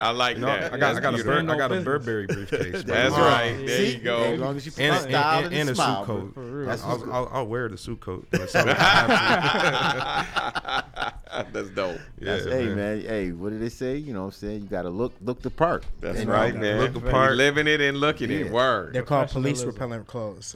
I like that. I got beautiful. a Burberry briefcase. That's bro. right. There you go. As long as you put And, style and a smile, suit coat. For real. I'll wear the suit coat. In the summer. I That's dope. have to. Hey man, hey, what did they say? You know what I'm saying? You gotta look the part. That's And, right, man. look apart. Living it and looking it. Yeah. Word. They're called police Professionalism. repellent clothes.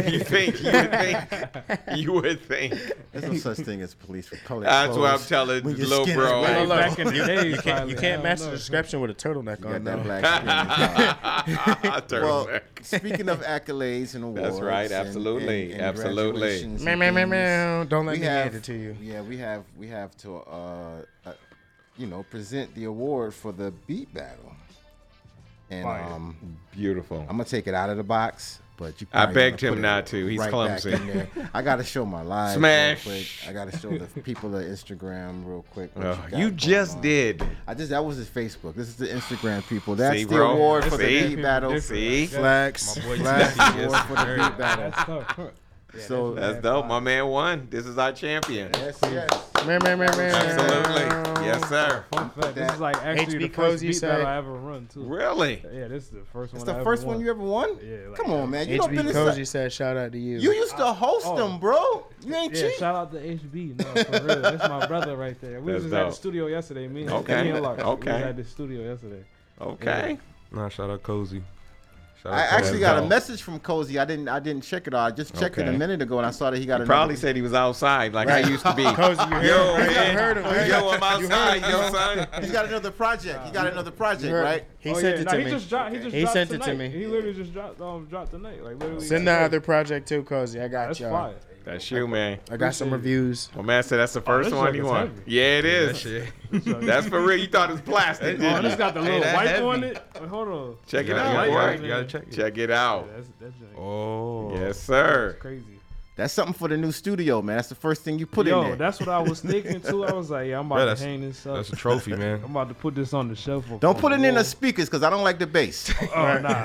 You would think. There's no such thing as police repellent. That's what I'm clothes. telling When your little skin is bro. black. Way back in the day, You can't match the description with a turtleneck You on. got that though. black skin. Well, Turtleneck. speaking of accolades and awards, That's right, and- absolutely, and absolutely. graduations Meow, and meow, meow, things, meow. Don't let we me have- hand it to you. Yeah, we have to present the award for the beat battle, and Fire. Beautiful. I'm gonna take it out of the box. But you I probably begged gonna him put it not to. He's right clumsy. back in there. I gotta show my live Smash. real quick. I gotta show the people of Instagram real quick. what got You going just on. did. That was his Facebook. This is the Instagram people. That's See, the bro? award for See? the beat battle. See? Flex. My boy Flex TC award is for the very- beat battle. That's tough. So That's dope. My man won. This is our champion. yes, yes. Meow, meow, meow, meow. Absolutely. Yes, sir. Fun fact, this is like actually HB the first Cozy beat say- battle I ever run too. Really? Yeah, this is the first one. It's the I first ever one won. you ever won? Yeah, like Come on, man. You don't been HB in Cozy said, "Shout out to you." You used to host them, bro. You ain't Yeah, cheap. shout out to HB. No, for real. That's my brother right there. We That's was just at dope. the studio yesterday. Me and Okay, me and Lark. We okay. was at the studio yesterday. Okay. Nah, shout out Cozy. Shout I out actually That's got a dope. message from Cozy. I didn't check it out. I just checked it a Okay. minute ago, and I saw that he got Probably said he was outside like I used to be. Cozy, you heard Yo, him, right? man. You heard him, right? Yo, I'm outside, yo, son. He's got another project. He got another project, You heard- right? He sent it Nah, to he me. just dropped. He just He dropped sent it to tonight. me. He literally just dropped tonight. Like literally. Send the other project too, Cozy. I got That's y'all. fire. That's you, man. I got some reviews. My man said that's the first this one joke he is won. heavy. Yeah, it That is. shit. That's for real. You thought it was plastic, Oh, didn't this you? got the little that wipe heavy. on it. Wait, hold on. Check it You out, gotta- boy. You gotta check it. Check it out. That's Oh. Yes, sir. crazy. That's something for the new studio, man. That's the first thing you put in Yo, there. that's what I was thinking too. I was like, yeah, I'm Bro, about that's- to hang this up. That's a trophy, man. I'm about to put this on the shelf. Don't put it in the wall. speakers because I don't like the bass. Oh, nah.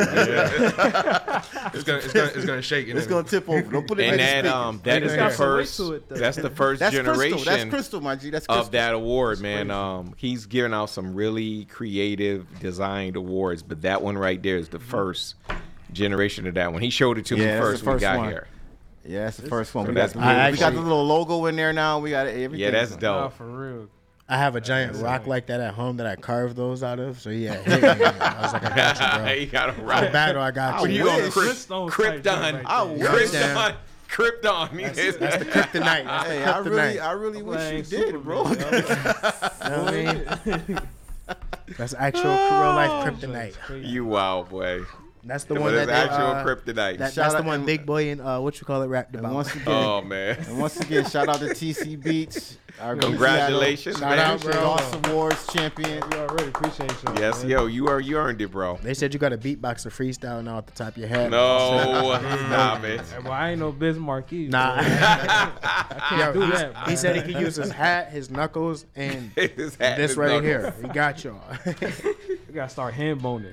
It's gonna shake. It's gonna tip over. Don't put it And in the that speakers. that is It's the got some weight first. to it, though. That's the first That's crystal. generation That's crystal, my G. That's crystal. of that award, man. He's giving out some really creative designed awards, but that one right there is the first generation of that one. He showed it to me Yeah, that's first the when we first got one. here. Yeah, that's the first one. So We that's got, we got beautiful. the little logo in there now. We got everything. Yeah, that's Nah, dope. for real. I have a giant rock like that at home that I carved those out of. So yeah, hit me. I was like, I got you, bro. He got a The rock. battle, I got What you. you on wish. Krypton type Krypton? joint I right there. wish. Krypton. Krypton. That's the kryptonite. That's Hey, the kryptonite. I really wish you Playing did, bro. Superman, You know what I mean? That's actual real life kryptonite. Crazy. You wow, boy. That's the But one it's that they, actual kryptonite. that's Shout the out one and- Big Boy and what you call it rapped And about. once again, Oh man. and once again, shout out to TC Beats. Our Congratulations, Shout man. out, bro. Lost Awards champion. We already appreciate you. Yes, man. yo, you earned it, bro. They said you got a beatbox or freestyle now at the top of your head. No, stop it. Hey, well, I ain't no Biz Marquis. Nah. Yo, do he- that, he man. said he could use his hat, his knuckles, and His hat this is right knuckles. here. He got y'all. We gotta start hand boning.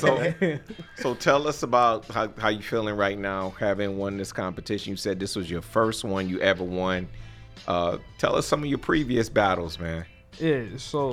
So tell us about how you feeling right now, having won this competition. You said this was your first one you ever won. Tell us some of your previous battles, man. Yeah,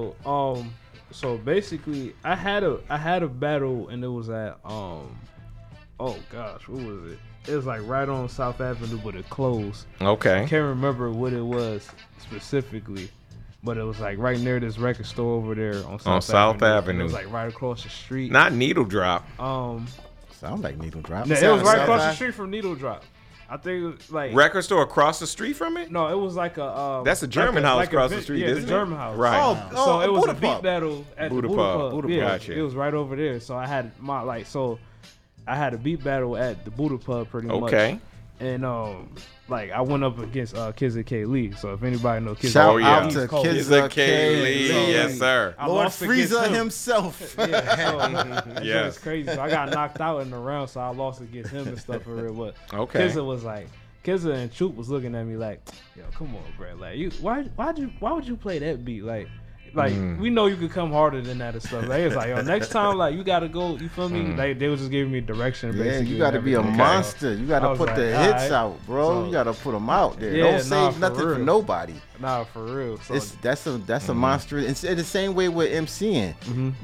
so basically I had a battle and it was at oh gosh, what was it? It was like right on South Avenue, but it closed. I Okay. can't remember what it was specifically, but it was like right near this record store over there on South South Avenue. Avenue. It was like right across the street. Not Needle Drop. Sound like Needle Drop. No, it was right South across the Ave? street from Needle Drop. I think it was like Record store across the street from it? no, it was like a That's a German house across the street, yeah, isn't the it? German house. Right. So it was Buddha a beat Pub. battle at Buddha the Buddha Pub. Pub. Buddha Yeah, Pub. Gotcha. it was right over there. So I had I had a beat battle at the Buddha Pub pretty much. Okay. And I went up against Kizza K. Lee. So if anybody knows Kizza, Shout Oh, yeah. out to He's cold. Kizza Kizza K. Lee. So, Yes, sir. I Lord lost against Frieza him. himself. Yeah, so that Yes. was crazy. So I got knocked out in the round, so I lost against him and stuff for real. But Okay. Kizza was like, Kizza and Choop was looking at me like, yo, come on, bro. Like, why would you play that beat? Like, we know you could come harder than that and stuff. Like, it's like, yo, next time, like, you gotta go. You feel me? Like, they was just giving me direction. Yeah, basically, you got to and be a everything. monster. You got I to was put like, the all hits right. out, bro. So- You got to put them out there. Yeah, Don't nah, save for nothing for real. nobody. Nah, for real. So That's a monster. It's the same way with MCing.